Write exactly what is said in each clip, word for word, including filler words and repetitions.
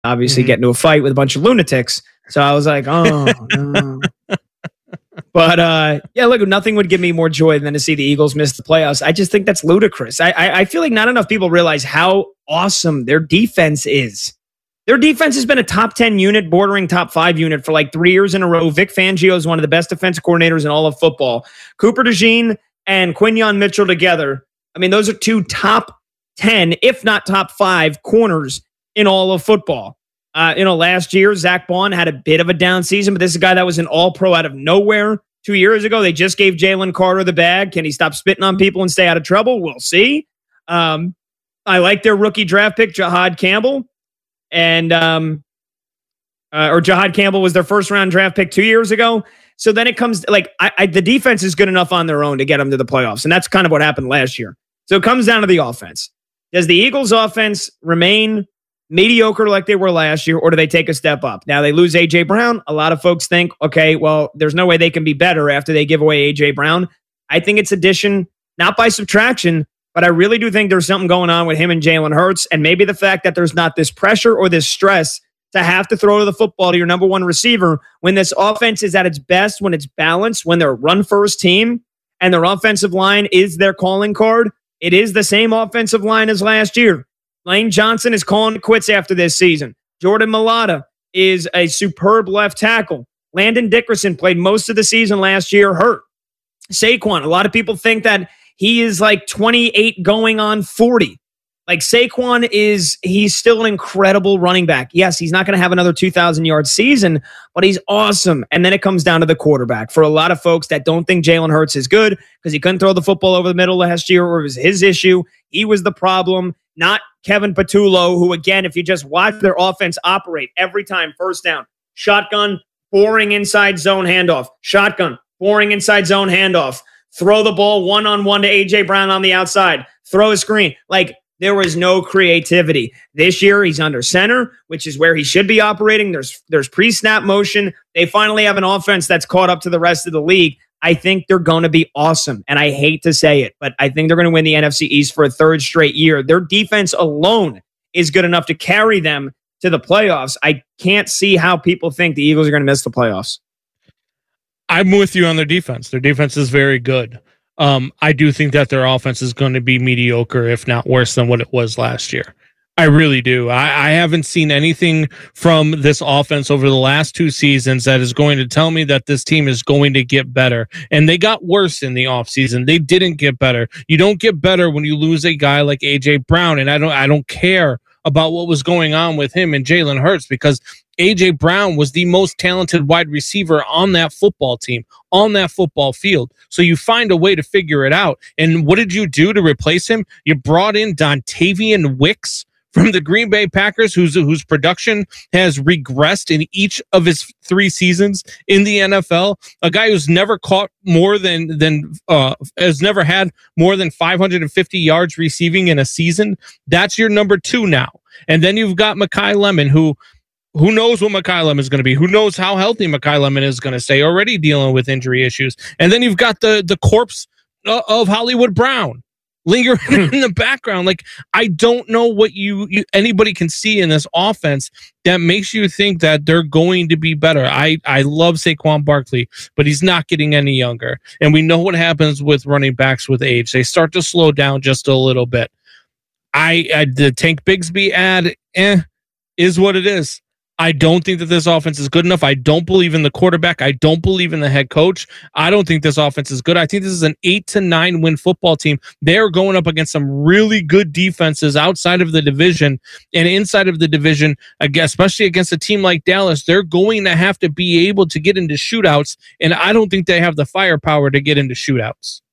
obviously Mm-hmm. get into a fight with a bunch of lunatics. So I was like, oh, no. But uh, yeah, look, nothing would give me more joy than to see the Eagles miss the playoffs. I just think that's ludicrous. I, I, I feel like not enough people realize how awesome their defense is. Their defense has been a top ten unit, bordering top five unit for like three years in a row. Vic Fangio is one of the best defensive coordinators in all of football. Cooper DeJean and Quinyon Mitchell together. I mean, those are two top ten, if not top five corners in all of football. Uh, you know, last year, Zach Bond had a bit of a down season, but this is a guy that was an all-pro out of nowhere. Two years ago, they just gave Jalen Carter the bag. Can he stop spitting on people and stay out of trouble? We'll see. Um, I like their rookie draft pick, Jahad Campbell. And, um, uh, or Jahad Campbell was their first-round draft pick two years ago. So then it comes, like, I, I, the defense is good enough on their own to get them to the playoffs. And that's kind of what happened last year. So it comes down to the offense. Does the Eagles' offense remain mediocre like they were last year, or do they take a step up? Now they lose A J Brown. A lot of folks think, okay, well, there's no way they can be better after they give away A J Brown. I think it's addition, not by subtraction, but I really do think there's something going on with him and Jalen Hurts, and maybe the fact that there's not this pressure or this stress to have to throw to the football to your number one receiver when this offense is at its best, when it's balanced, when they're a run-first team, and their offensive line is their calling card. It is the same offensive line as last year. Lane Johnson is calling it quits after this season. Jordan Mailata is a superb left tackle. Landon Dickerson played most of the season last year hurt. Saquon, a lot of people think that he is like twenty-eight going on forty. Like Saquon is, he's still an incredible running back. Yes, he's not going to have another two thousand yard season, but he's awesome. And then it comes down to the quarterback. For a lot of folks that don't think Jalen Hurts is good because he couldn't throw the football over the middle last year, or it was his issue, he was the problem, not Kevin Patullo, who, again, if you just watch their offense operate every time, first down, shotgun, boring inside zone handoff, shotgun, boring inside zone handoff, throw the ball one-on-one to A J Brown on the outside, throw a screen. Like, there was no creativity. This year, he's under center, which is where he should be operating. There's, there's pre-snap motion. They finally have an offense that's caught up to the rest of the league. I think they're going to be awesome. And I hate to say it, but I think they're going to win the N F C East for a third straight year. Their defense alone is good enough to carry them to the playoffs. I can't see how people think the Eagles are going to miss the playoffs. I'm with you on their defense. Their defense is very good. Um, I do think that their offense is going to be mediocre, if not worse than what it was last year. I really do. I, I haven't seen anything from this offense over the last two seasons that is going to tell me that this team is going to get better. And they got worse in the offseason. They didn't get better. You don't get better when you lose a guy like A J Brown. And I don't I don't care about what was going on with him and Jalen Hurts, because A J Brown was the most talented wide receiver on that football team, on that football field. So you find a way to figure it out. And what did you do to replace him? You brought in Dontavian Wicks from the Green Bay Packers, whose whose production has regressed in each of his three seasons in the N F L. A guy who's never caught more than than uh, has never had more than five hundred fifty yards receiving in a season. That's your number two now. And then you've got Mekhi Lemon, who who knows what Mekhi Lemon is going to be? Who knows how healthy Mekhi Lemon is going to stay? Already dealing with injury issues. And then you've got the the corpse of Hollywood Brown lingering in the background. Like, I don't know what you, you anybody can see in this offense that makes you think that they're going to be better. I, I love Saquon Barkley, but he's not getting any younger. And we know what happens with running backs with age. They start to slow down just a little bit. I, I the Tank Bigsby ad, eh, is what it is. I don't think that this offense is good enough. I don't believe in the quarterback. I don't believe in the head coach. I don't think this offense is good. I think this is an eight to nine win football team. They're going up against some really good defenses outside of the division and inside of the division, especially against a team like Dallas. They're going to have to be able to get into shootouts, and I don't think they have the firepower to get into shootouts.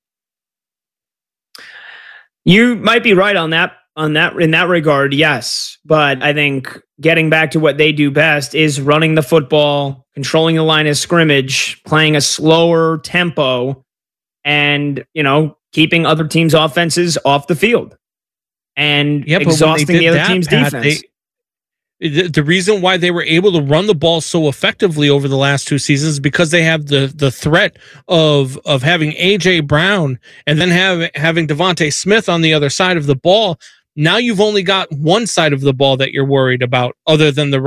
You might be right on that. On that, in that regard, yes. But I think getting back to what they do best is running the football, controlling the line of scrimmage, playing a slower tempo, and, you know, keeping other teams' offenses off the field and yeah, exhausting the other that, team's Pat, defense. They, the, the reason why they were able to run the ball so effectively over the last two seasons is because they have the the threat of of having A J Brown and then have, having Devontae Smith on the other side of the ball. now you've only got one side of the ball that you're worried about other than the